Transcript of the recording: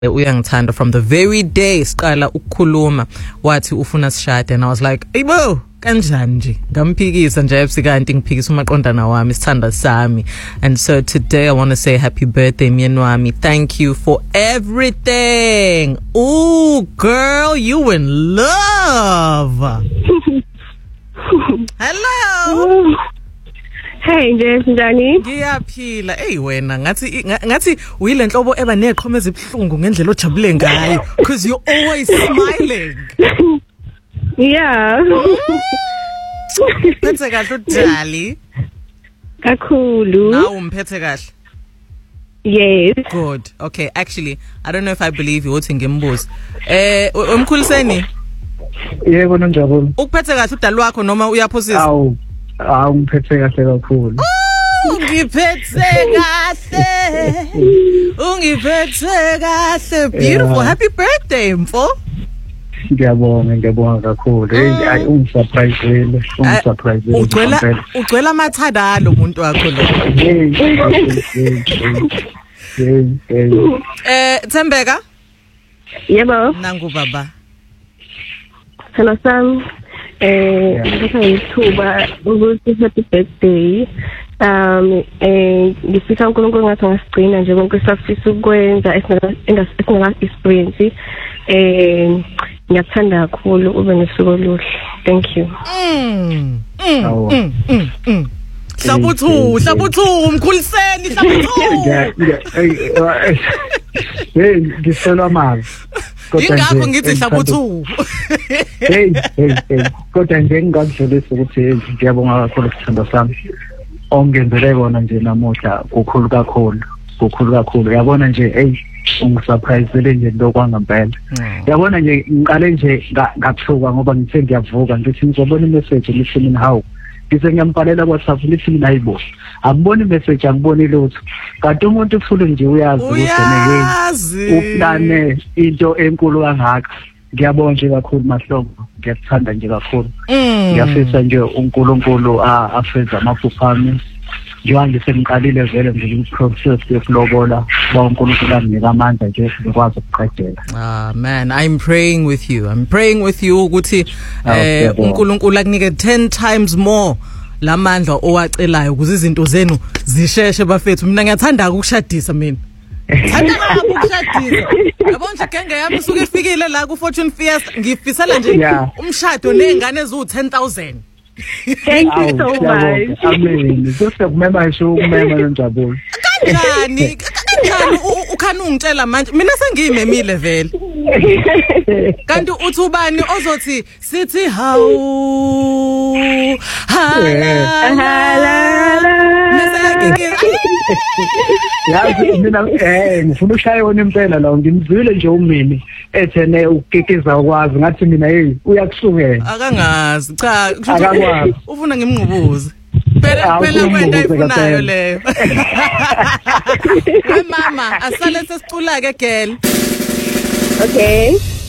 uyangithanda from the very day siqala ukukhuluma wathi ufuna sishade, and I was like, "Ayibo, kanjani nje?" Ngamphikisa nje kanti ngiphikisa umaqondana wami sithanda sami. And so today I want to say happy birthday myeni wami. Thank you for everything. Ooh, girl, you in love. Hello. Hey nje njani? Ngiyaphila. Hey wena ngathi uyile nhlobo eba neqhoma ezibhlungu ngendlela ojabule ngayo because you're always smiling. Yeah. Phethe kahle udali. Kakhulu. Nawe umphethe kahle. Yes. Good. Okay, actually, I don't know if I believe you uthi ngimbuze. Umkhuliseni? Yebo nonjabule. Ukuphethe kahle udali wakho noma uyaphosisa? Awu ngiphethe kahle kakhulu. Ungiphethe kahle. Ungiphethe kahle. Beautiful. Yeah. Happy birthday, mfo. Ngiyabonga kakhulu. Hey, ungisurprise. Ugcwela amathanda lo muntu wakho lo. Thembeka? Yebo. Nangu baba. Hello Sam. Ngithuba ukuthi happy birthday. Ngifisa uNkulunkulu ngathi ngasigcina nje konke safisa ukwenza esingaka experience. Ngiyathanda kakhulu ube nesuku oluhle. Thank you. Hlabuthu umkhuliseni hlabuthu. Hey, ngiselwa mali. Ingakho ngithi hlabuthu. Hey. Kodwa nje ngakudlulisa ukuthi ngiyabonga kakhulu isithando sami. Ongenzele kona nje namuhla kukhulu kakhulu. Yabona nje hey ungisurprisele nje lokwangampela. Yabona nje ngiqale nje ngakuthuka ngoba ngithe ngiyavuka ngithi ngizobona imessage lifini how. Ngise ngiyambhalela WhatsApp lithi mina hayibo. Akubona imessage angiboni lutho. Kanti umuntu ufule nje uyazi ukuthi uplane into enkulu kangaka. Ngiyabonga nje kakhulu mahlobo. Ngiyathanda nje kakhulu. Ngiyafisa nje uNkulunkulu afeza amaphupho ami. Njengoba ngisemqalile vele nje i-process yokulobola uNkulunkulu amnika amandla nje ngikwazi ukuqedela. Man, I'm praying with you ukuthi uNkulunkulu akunike 10 times more lamandla owacelayo ukuze izinto zenu zisheshe bafethu. Mina ngiyathanda ukushadisa mina. Thanda ukushadisa. Yabona nje genge yami usuke ifikile la ku Fortune Fiesta ngifisela nje umshado nezingane ezu10,000. Thank you so much. Amen. Sesikumema ngisho ukumema nonjabulo. Kanjani ukhana ungitshela manje mina sengiyimemile vele. Kanti uthi ubani ozothi sithi hawu yazi mina ngifuna ushaya wona impela la ngimzwile nje umini ethene ukikiza ukwazi ngathi mina hey uyakusukela akangazi cha akakwazi ufuna ngimnqubuze phela kwenta ifunayo leyo. Mama asale sesicula ke girl. Okay.